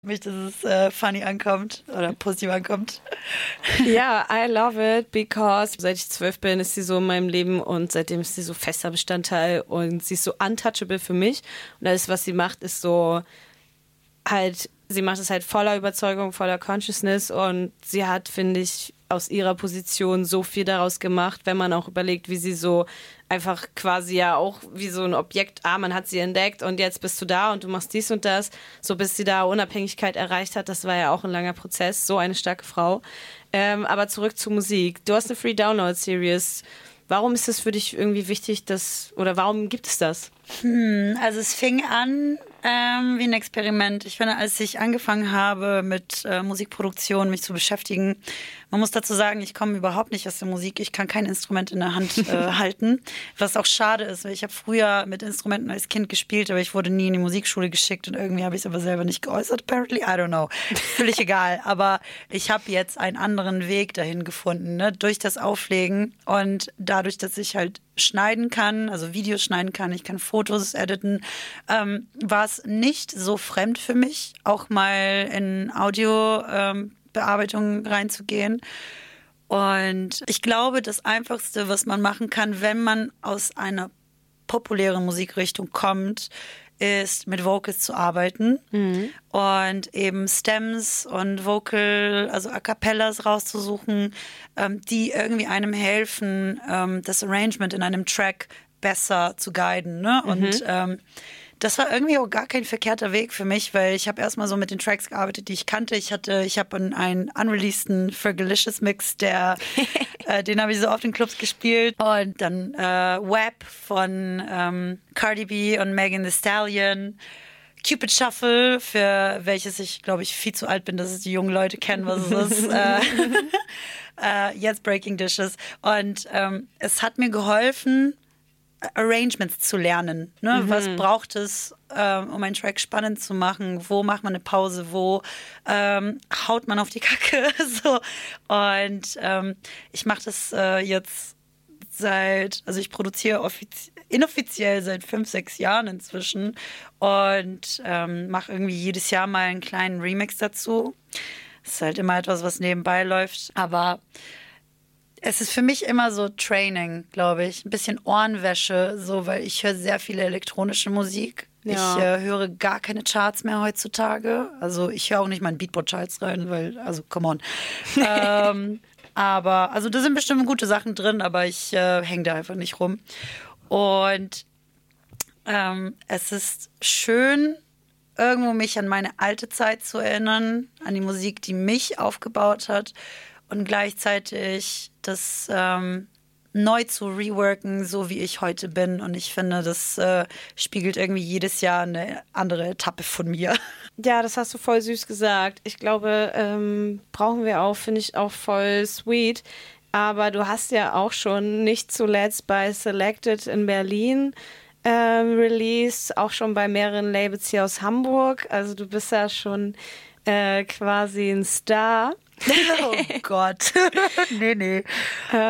Mich, dass es funny ankommt oder positiv ankommt. Ja, I love it, because seit ich 12 bin, ist sie so in meinem Leben und seitdem ist sie so fester Bestandteil und sie ist so untouchable für mich. Und alles, was sie macht, ist so halt, sie macht es halt voller Überzeugung, voller Consciousness und sie hat, finde ich, aus ihrer Position so viel daraus gemacht, wenn man auch überlegt, wie sie so einfach quasi ja auch wie so ein Objekt, man hat sie entdeckt und jetzt bist du da und du machst dies und das, so bis sie da Unabhängigkeit erreicht hat, das war ja auch ein langer Prozess, so eine starke Frau. Aber zurück zur Musik. Du hast eine Free Download Series. Warum ist es für dich irgendwie wichtig, oder warum gibt es das? Also es fing an wie ein Experiment. Ich finde, als ich angefangen habe mit Musikproduktion, mich zu beschäftigen, man muss dazu sagen, ich komme überhaupt nicht aus der Musik. Ich kann kein Instrument in der Hand halten, was auch schade ist, weil ich habe früher mit Instrumenten als Kind gespielt, aber ich wurde nie in die Musikschule geschickt und irgendwie habe ich es aber selber nicht geäußert, apparently. I don't know. Völlig egal. Aber ich habe jetzt einen anderen Weg dahin gefunden, ne? Durch das Auflegen und dadurch, dass ich halt schneiden kann, also Videos schneiden kann, ich kann Fotos editen, war es nicht so fremd für mich, auch mal in Audiobearbeitung reinzugehen. Und ich glaube, das Einfachste, was man machen kann, wenn man aus einer populären Musikrichtung kommt, ist mit Vocals zu arbeiten und eben Stems und also A Cappellas rauszusuchen, die irgendwie einem helfen, das Arrangement in einem Track besser zu guiden. Ne? Und das war irgendwie auch gar kein verkehrter Weg für mich, weil ich habe erstmal so mit den Tracks gearbeitet, die ich kannte. Ich habe einen unreleaseden Fergalicious Mix, den habe ich so auf den Clubs gespielt. Und dann Web von Cardi B und Megan Thee Stallion. Cupid Shuffle, für welches ich, glaube ich, viel zu alt bin, dass es die jungen Leute kennen, was es ist. Jetzt Breaking Dishes. Und es hat mir geholfen, Arrangements zu lernen. Ne? Was braucht es, um einen Track spannend zu machen? Wo macht man eine Pause? Wo haut man auf die Kacke? So. Und ich mache das jetzt also ich produziere inoffiziell seit 5, 6 Jahren inzwischen und mache irgendwie jedes Jahr mal einen kleinen Remix dazu. Das ist halt immer etwas, was nebenbei läuft. Aber es ist für mich immer so Training, glaube ich. Ein bisschen Ohrenwäsche, so, weil ich höre sehr viel elektronische Musik. Ja. Ich höre gar keine Charts mehr heutzutage. Also ich höre auch nicht mal in Beatport-Charts rein, also come on. Aber, also da sind bestimmt gute Sachen drin, aber ich hänge da einfach nicht rum. Und es ist schön, irgendwo mich an meine alte Zeit zu erinnern, an die Musik, die mich aufgebaut hat und gleichzeitig das neu zu reworken, so wie ich heute bin. Und ich finde, das spiegelt irgendwie jedes Jahr eine andere Etappe von mir. Ja, das hast du voll süß gesagt. Ich glaube, brauchen wir auch, finde ich auch voll sweet. Aber du hast ja auch schon nicht zuletzt bei Selected in Berlin released, auch schon bei mehreren Labels hier aus Hamburg. Also du bist ja schon quasi ein Star. Oh Gott. Nee.